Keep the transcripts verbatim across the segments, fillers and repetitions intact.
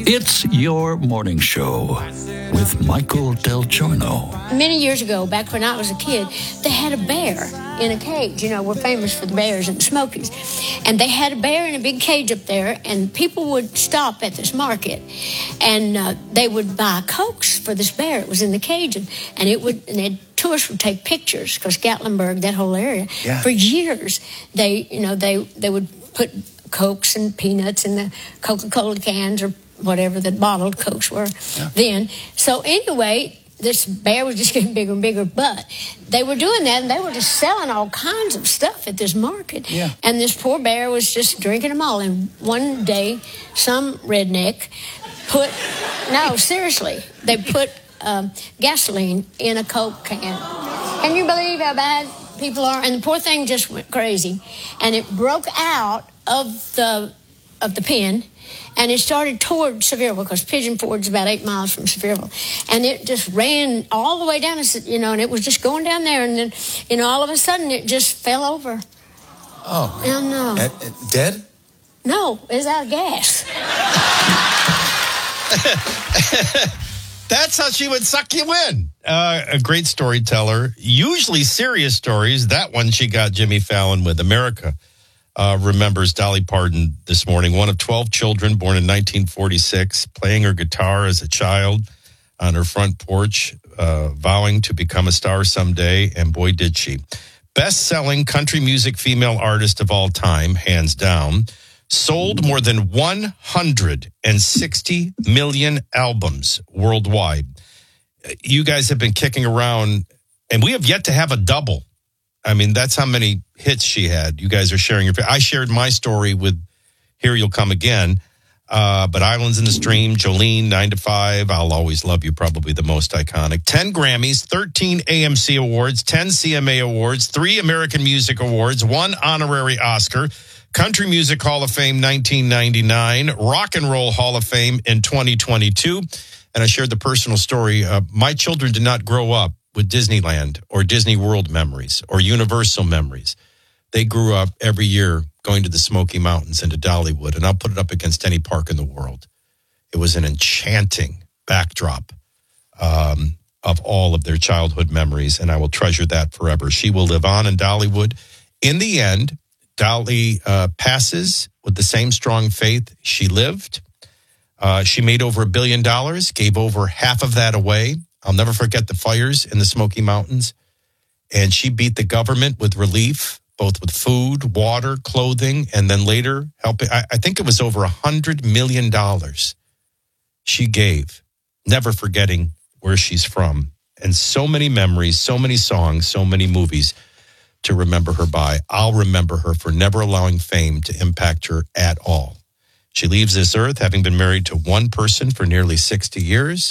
It's Your Morning Show with Michael Del Giorno. Many years ago, back when I was a kid, they had a bear in a cage. You know, we're famous for the bears in the Smokies. And they had a bear in a big cage up there, and people would stop at this market, and uh, they would buy Cokes for this bear. It was in the cage, and, and it would, and they'd tourists would take pictures, because Gatlinburg, that whole area, yeah. for years, they, you know, they they would put Cokes and peanuts in the Coca-Cola cans or whatever the bottled Cokes were yeah. then. So anyway, this bear was just getting bigger and bigger, but they were doing that, and they were just selling all kinds of stuff at this market. Yeah. And this poor bear was just drinking them all. And one day, some redneck put, no, seriously, they put um, gasoline in a Coke can. Can you believe how bad people are? And the poor thing just went crazy, and it broke out of the of the pen, and it started toward Sevierville, because Pigeon Ford's about eight miles from Sevierville. And it just ran all the way down, you know, and it was just going down there. And then, you know, all of a sudden it just fell over. Oh. And, no. Uh, uh, dead? No, it was out of gas. That's how she would suck you in. Uh, a great storyteller. Usually serious stories. That one she got Jimmy Fallon with. America Uh, remembers Dolly Parton this morning, one of twelve children, born in nineteen forty-six, playing her guitar as a child on her front porch, uh, vowing to become a star someday, and boy, did she. Best-selling country music female artist of all time, hands down, sold more than one hundred sixty million albums worldwide. You guys have been kicking around, and we have yet to have a double. I mean, that's how many hits she had. You guys are sharing your... I shared my story with Here You'll Come Again, uh, but Islands in the Stream, Jolene, nine to five, I'll Always Love You, probably the most iconic. ten Grammys, thirteen A M C Awards, ten C M A Awards, three American Music Awards, one honorary Oscar, Country Music Hall of Fame nineteen ninety-nine, Rock and Roll Hall of Fame in twenty twenty-two. And I shared the personal story. Uh, my children did not grow up with Disneyland or Disney World memories or Universal memories. They grew up every year going to the Smoky Mountains and to Dollywood, and I'll put it up against any park in the world. It was an enchanting backdrop um, of all of their childhood memories, and I will treasure that forever. She will live on in Dollywood. In the end, Dolly uh, passes with the same strong faith she lived. Uh, she made over a billion dollars, gave over half of that away. I'll never forget the fires in the Smoky Mountains. And she beat the government with relief, both with food, water, clothing, and then later helping. I, I think it was over one hundred million dollars she gave, never forgetting where she's from. And so many memories, so many songs, so many movies to remember her by. I'll remember her for never allowing fame to impact her at all. She leaves this earth having been married to one person for nearly sixty years.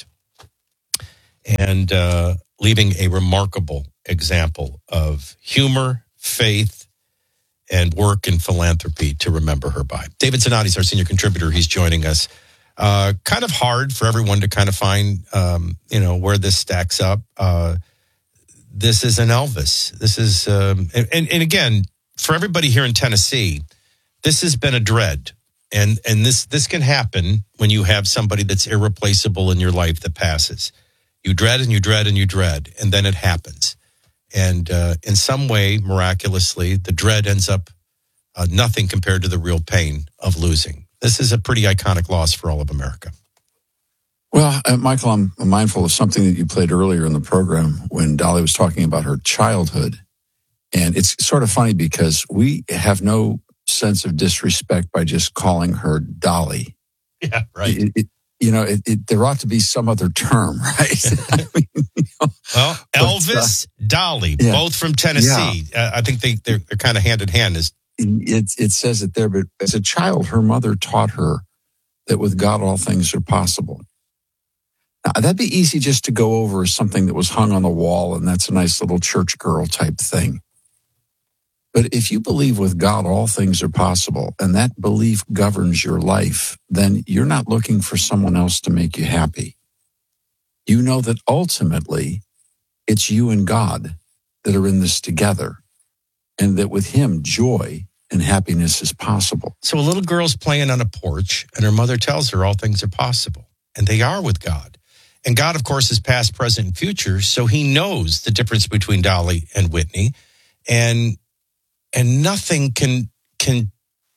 And uh, leaving a remarkable example of humor, faith, and work and philanthropy to remember her by. David Zanotti is our senior contributor. He's joining us. Uh, kind of hard for everyone to kind of find, um, you know, where this stacks up. Uh, this is an Elvis. This is, um, and, and, and again, for everybody here in Tennessee, this has been a dread. And and this this can happen when you have somebody that's irreplaceable in your life that passes. You dread and you dread and you dread, and then it happens. And uh, in some way, miraculously, the dread ends up uh, nothing compared to the real pain of losing. This is a pretty iconic loss for all of America. Well, uh, Michael, I'm mindful of something that you played earlier in the program when Dolly was talking about her childhood. And it's sort of funny because we have no sense of disrespect by just calling her Dolly. Yeah, right. It, it, you know, it, it, there ought to be some other term, right? I mean, you know, well, Elvis, but, uh, Dolly, yeah, both from Tennessee. Yeah. Uh, I think they, they're, they're kind of hand in hand. Is it, it says it there, but as a child, her mother taught her that with God, all things are possible. Now, that'd be easy just to go over as something that was hung on the wall, and that's a nice little church girl type thing. But if you believe with God all things are possible, and that belief governs your life, then you're not looking for someone else to make you happy. You know that ultimately it's you and God that are in this together, and that with Him, joy and happiness is possible. So a little girl's playing on a porch, and her mother tells her all things are possible, and they are with God. And God, of course, is past, present, and future, so he knows the difference between Dolly and Whitney, and and nothing can can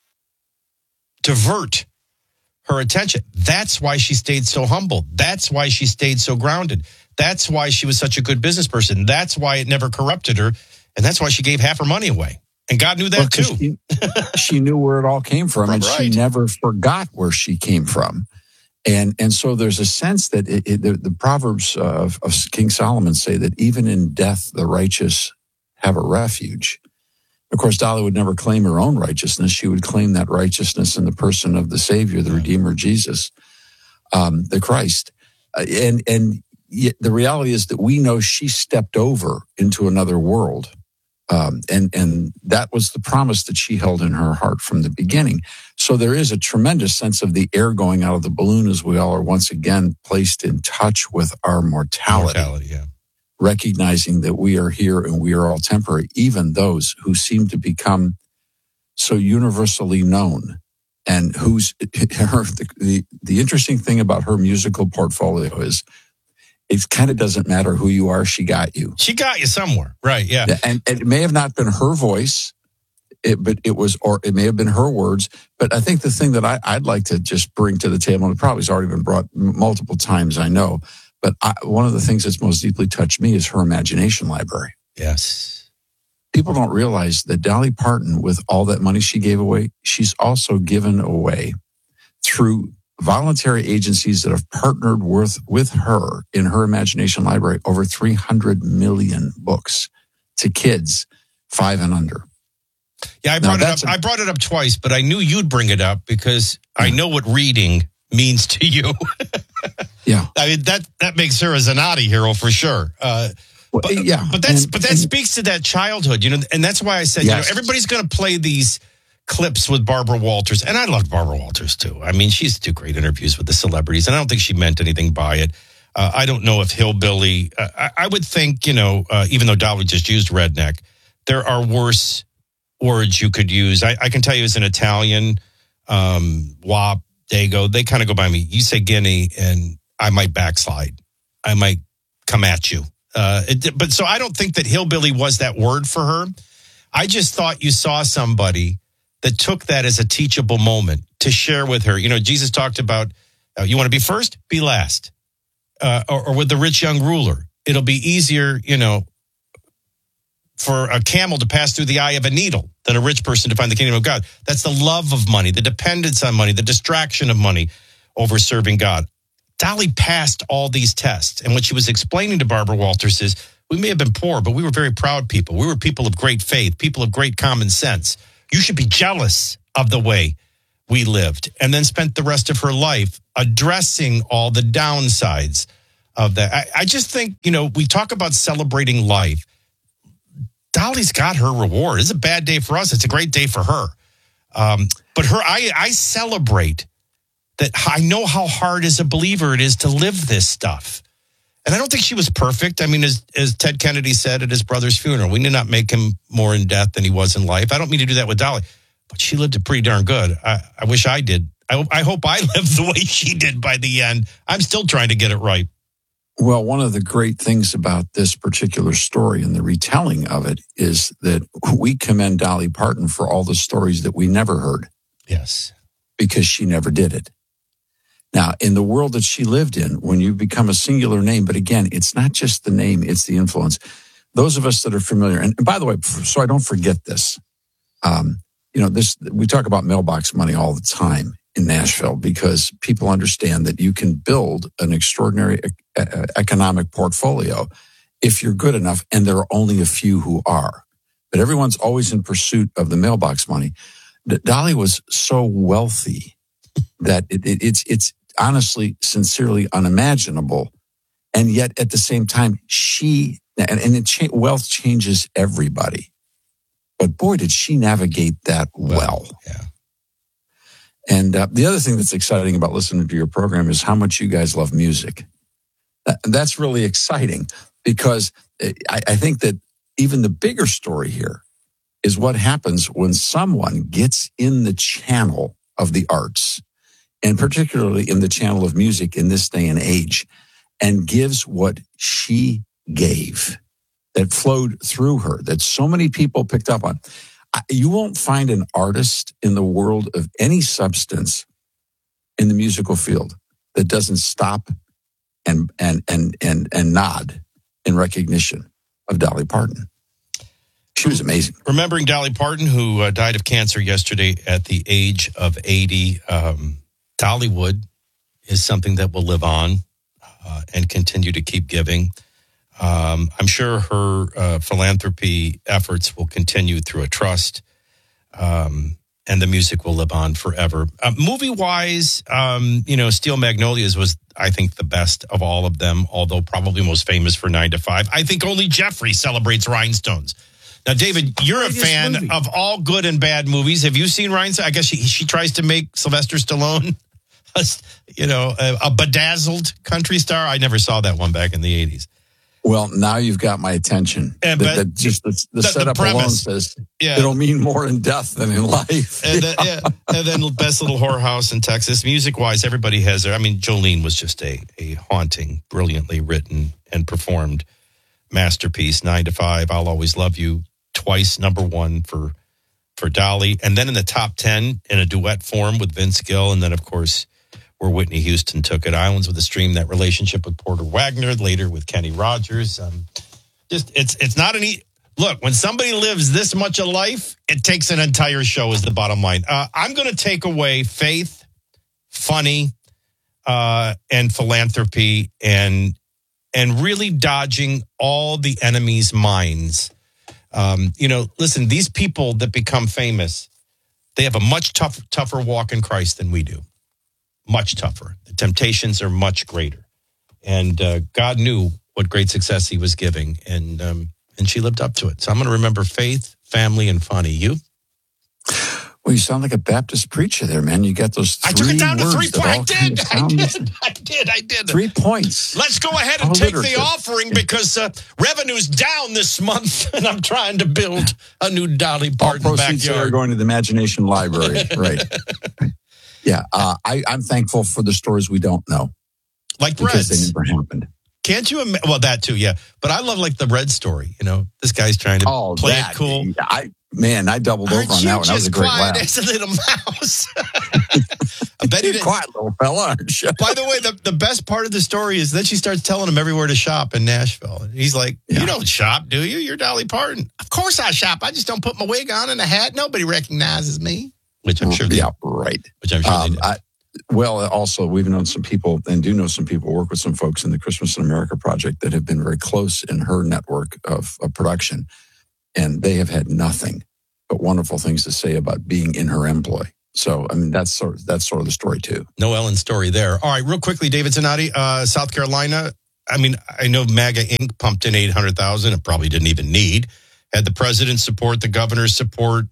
divert her attention. That's why she stayed so humble. That's why she stayed so grounded. That's why she was such a good business person. That's why it never corrupted her, and that's why she gave half her money away. And God knew that well, too. She, she knew where it all came from, From and right. she never forgot where she came from. And and so there's a sense that it, it, the, the Proverbs of, of King Solomon say that even in death, the righteous have a refuge. Of course, Dolly would never claim her own righteousness. She would claim that righteousness in the person of the Savior, the Redeemer, Jesus, um, the Christ. Uh, and and yet the reality is that we know she stepped over into another world. Um, and, and that was the promise that she held in her heart from the beginning. So there is a tremendous sense of the air going out of the balloon as we all are once again placed in touch with our mortality, Mortality, yeah. recognizing that we are here and we are all temporary, even those who seem to become so universally known. And who's her, the, the, the interesting thing about her musical portfolio is it kind of doesn't matter who you are. She got you. She got you somewhere. Right, yeah. And, and it may have not been her voice, it, but it was, or it may have been her words. But I think the thing that I, I'd like to just bring to the table, and it probably has already been brought multiple times, I know, but I, one of the things that's most deeply touched me is her imagination library. Yes. People don't realize that Dolly Parton, with all that money she gave away, she's also given away through voluntary agencies that have partnered with, with her in her imagination library over three hundred million books to kids five and under. Yeah, I Now, brought it up. that's a- I brought it up twice, but I knew you'd bring it up because I know what reading means to you. Yeah. I mean, that that makes her a Zanotti hero for sure. Uh, Well, but, yeah. but that's And- but that and- speaks to that childhood, you know, and that's why I said, Yes. you know, everybody's going to play these clips with Barbara Walters, and I loved Barbara Walters too. I mean, she used to do great interviews with the celebrities, and I don't think she meant anything by it. Uh, I don't know if hillbilly. Uh, I, I would think, you know, uh, even though Dolly just used redneck, there are worse words you could use. I, I can tell you, as an Italian, um, wop, dago, they kind of go by me. You say guinea, and I might backslide. I might come at you. Uh, it, but so I don't think that hillbilly was that word for her. I just thought you saw somebody that took that as a teachable moment to share with her. You know, Jesus talked about, uh, you want to be first, be last. Uh, or, or with the rich young ruler, it'll be easier, you know, for a camel to pass through the eye of a needle than a rich person to find the kingdom of God. That's the love of money, the dependence on money, the distraction of money over serving God. Dolly passed all these tests. And what she was explaining to Barbara Walters is, we may have been poor, but we were very proud people. We were people of great faith, people of great common sense. You should be jealous of the way we lived. And then spent the rest of her life addressing all the downsides of that. I, I just think, you know, we talk about celebrating life. Dolly's got her reward. It's a bad day for us. It's a great day for her. Um, but her, I, I celebrate that. I know how hard as a believer it is to live this stuff. And I don't think she was perfect. I mean, as, as Ted Kennedy said at his brother's funeral, we did not make him more in death than he was in life. I don't mean to do that with Dolly, but she lived it pretty darn good. I, I wish I did. I, I hope I lived the way she did by the end. I'm still trying to get it right. Well, one of the great things about this particular story and the retelling of it is that we commend Dolly Parton for all the stories that we never heard. Yes. Because she never did it. Now, in the world that she lived in, when you become a singular name, but again, it's not just the name, it's the influence. Those of us that are familiar, and by the way, so I don't forget this, um, you know, this, we talk about mailbox money all the time in Nashville because people understand that you can build an extraordinary economic portfolio if you're good enough, and there are only a few who are. But everyone's always in pursuit of the mailbox money. Dolly was so wealthy that it, it, it's it's honestly, sincerely unimaginable. And yet at the same time, she, and, and it cha- wealth changes everybody. But boy, did she navigate that well. well. Yeah. And uh, the other thing that's exciting about listening to your program is how much you guys love music. That, that's really exciting because I, I think that even the bigger story here is what happens when someone gets in the channel of the arts, and particularly in the channel of music in this day and age, and gives what she gave that flowed through her, that so many people picked up on. You won't find an artist in the world of any substance in the musical field that doesn't stop and and and and and nod in recognition of Dolly Parton. She was amazing. Remembering Dolly Parton, who uh, died of cancer yesterday at the age of eighty, um, Dollywood is something that will live on uh, and continue to keep giving. Um, I'm sure her uh, philanthropy efforts will continue through a trust, um, and the music will live on forever. Uh, movie-wise, um, you know, Steel Magnolias was, I think, the best of all of them, although probably most famous for nine to five. I think only Jeffrey celebrates Rhinestones. Now, David, you're a fan movie. of all good and bad movies. Have you seen Rhinestones? I guess she, she tries to make Sylvester Stallone, a, you know, a, a bedazzled country star. I never saw that one back in the eighties. Well, now you've got my attention. And, the, the, just the, the, the setup the alone says yeah. it'll mean more in death than in life. And, then, yeah. and then Best Little Whorehouse in Texas. Music-wise, everybody has their... I mean, Jolene was just a, a haunting, brilliantly written and performed masterpiece. Nine to Five, I'll Always Love You. Twice number one for for Dolly. And then in the top ten in a duet form with Vince Gill. And then, of course, where Whitney Houston took it, Islands with a Stream, that relationship with Porter Wagner, later with Kenny Rogers. Um, just it's it's not an e- look, when somebody lives this much of life, it takes an entire show is the bottom line. Uh, I'm going to take away faith, funny, uh, and philanthropy, and and really dodging all the enemy's minds. Um, you know, listen, these people that become famous, they have a much tough, tougher walk in Christ than we do. Much tougher. The temptations are much greater. And uh, God knew what great success he was giving, and um, and she lived up to it. So I'm going to remember faith, family, and funny. You? Well, you sound like a Baptist preacher there, man. You got those three I took it down to words three points. I did. I did. I did. I did. Three points. Let's go ahead and How take literature. the offering because uh, revenue's down this month, and I'm trying to build a new Dolly Parton All proceeds backyard. are going to the Imagination Library. Right. Yeah. Uh, I, I'm thankful for the stories we don't know. Like because Reds. they never happened. Can't you imagine? Well, that too, yeah. But I love like the Red story. You know, this guy's trying to oh, play that, it cool. I Man, I doubled Aren't over on you that one. That was a great quiet laugh. as a little mouse? I bet he You're didn't. quiet, little fella, aren't you? By the way, the, the best part of the story is then she starts telling him everywhere to shop in Nashville. And he's like, Yeah. you don't shop, do you? You're Dolly Parton. Of course I shop. I just don't put my wig on and a hat. Nobody recognizes me. Which I'm sure they, Yeah, right. which I'm sure Um, they do. I, well, also, we've known some people and do know some people, work with some folks in the Christmas in America project that have been very close in her network of, of production. And they have had nothing but wonderful things to say about being in her employ. So, I mean, that's sort of, that's sort of the story, too. No Ellen story there. All right, real quickly, David Zanotti, uh, South Carolina. I mean, I know MAGA Incorporated pumped in eight hundred thousand dollars. It probably didn't even need. Had the president's support, the governor's support,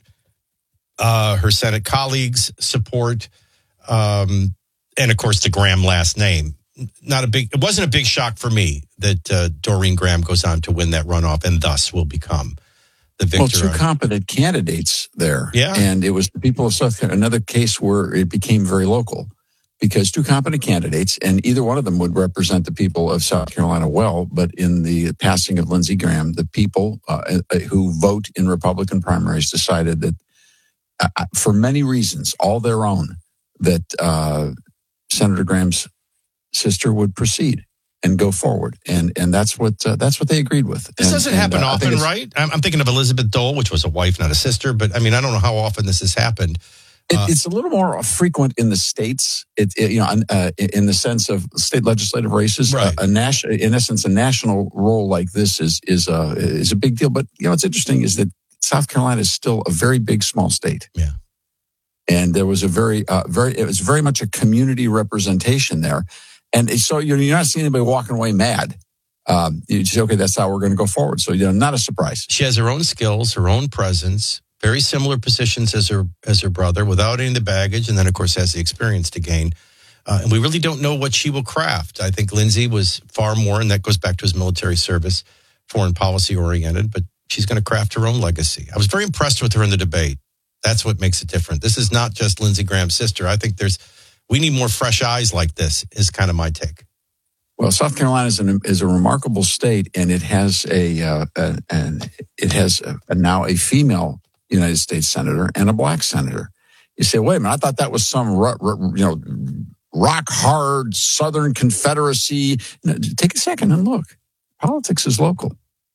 uh, her Senate colleagues' support, um, and, of course, the Graham last name. Not a big. It wasn't a big shock for me that uh, Doreen Graham goes on to win that runoff and thus will become the victor. Well, two on- competent candidates there. Yeah. And it was the people of South Carolina, another case where it became very local because two competent candidates, and either one of them would represent the people of South Carolina well. But in the passing of Lindsey Graham, the people uh, who vote in Republican primaries decided that, uh, for many reasons, all their own, that uh, Senator Graham's sister would proceed and go forward, and and that's what uh, that's what they agreed with. This and, doesn't and, happen uh, I think often, it's- right? I'm, I'm thinking of Elizabeth Dole, which was a wife, not a sister. But I mean, I don't know how often this has happened. It, Uh, it's a little more frequent in the states. It, it you know, uh, in the sense of state legislative races, Right. a, a national, in essence, a national role like this is is a is a big deal. But you know, what's interesting is that South Carolina is still a very big, small state. Yeah. And there was a very, uh, very, it was very much a community representation there. And so you're, you're not seeing anybody walking away mad. Um, you just say, okay, that's how we're going to go forward. So, you know, not a surprise. She has her own skills, her own presence, very similar positions as her as her brother, without any of the baggage, and then of course has the experience to gain. Uh, and we really don't know what she will craft. I think Lindsey was far more, and that goes back to his military service, foreign policy oriented. But She's going to craft her own legacy. I was very impressed with her in the debate. That's what makes it different. This is not just Lindsey Graham's sister. I think there's, we need more fresh eyes like this, is kind of my take. Well, South Carolina is, an, is a remarkable state, and it has a, uh, a and it has a, a now a female United States senator and a black senator. You say, wait a minute, I thought that was some you know rock hard Southern Confederacy. No, take a second and look. Politics is local.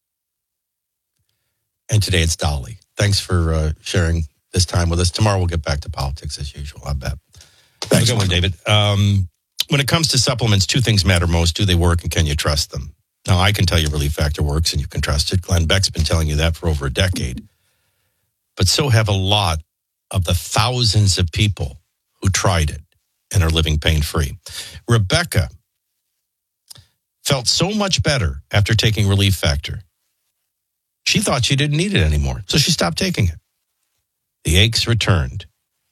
And today it's Dolly. Thanks for uh, sharing this time with us. Tomorrow we'll get back to politics as usual, I bet. Thanks. Have a good one, David. Um, when it comes to supplements, two things matter most. Do they work and can you trust them? Now, I can tell you Relief Factor works and you can trust it. Glenn Beck's been telling you that for over a decade. But so have a lot of the thousands of people who tried it and are living pain-free. Rebecca felt so much better after taking Relief Factor. She thought she didn't need it anymore, so she stopped taking it. The aches returned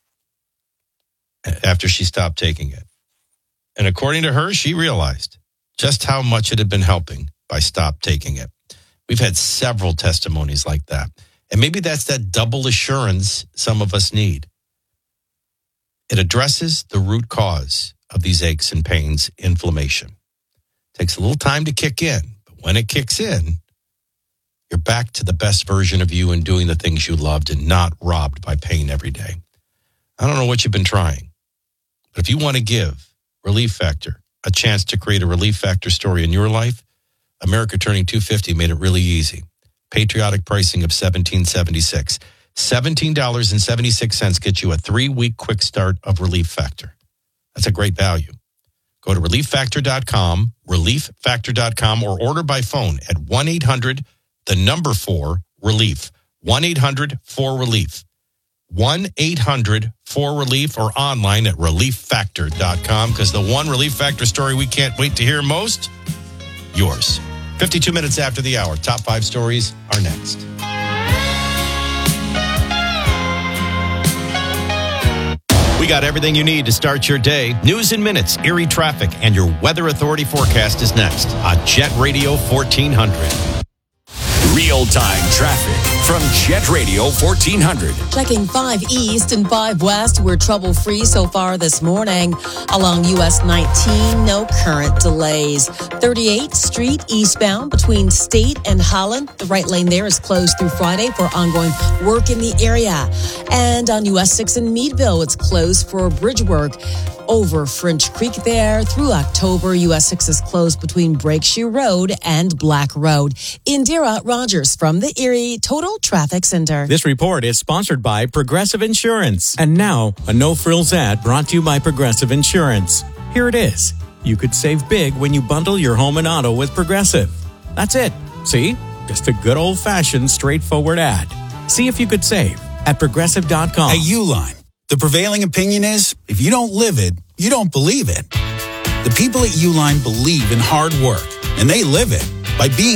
after she stopped taking it. And according to her, she realized just how much it had been helping by stop taking it. We've had several testimonies like that. And maybe that's that double assurance some of us need. It addresses the root cause of these aches and pains, inflammation. Takes a little time to kick in, but when it kicks in, you're back to the best version of you and doing the things you loved and not robbed by pain every day. I don't know what you've been trying, but if you want to give Relief Factor a chance to create a Relief Factor story in your life, America Turning two fifty made it really easy. Patriotic pricing of seventeen seventy-six. seventeen dollars and seventy-six cents gets you a three-week quick start of Relief Factor. That's a great value. Go to relief factor dot com, relief factor dot com, or order by phone at one eight hundred, the number four, relief. one eight hundred four relief. one eight hundred four relief or online at relief factor dot com, because the one Relief Factor story we can't wait to hear most, yours. fifty-two minutes after the hour. Top five stories are next. We got everything you need to start your day. News in minutes, Erie traffic, and your Weather Authority forecast is next on Jet Radio fourteen hundred. Real-time traffic from Jet Radio fourteen hundred. Checking five East and five West. We're trouble-free so far this morning. Along U S nineteen, no current delays. thirty-eighth Street eastbound between State and Holland. The right lane there is closed through Friday for ongoing work in the area. And on U S six in Meadville, it's closed for bridge work over French Creek there. Through October, U S six is closed between Breakshoe Road and Black Road. Indira Rogers from the Erie Total Traffic Center. This report is sponsored by Progressive Insurance. And now, a no-frills ad brought to you by Progressive Insurance. Here it is. You could save big when you bundle your home and auto with Progressive. That's it. See? Just a good old-fashioned, straightforward ad. See if you could save at progressive dot com. At Uline, the prevailing opinion is, if you don't live it, you don't believe it. The people at Uline believe in hard work, and they live it by being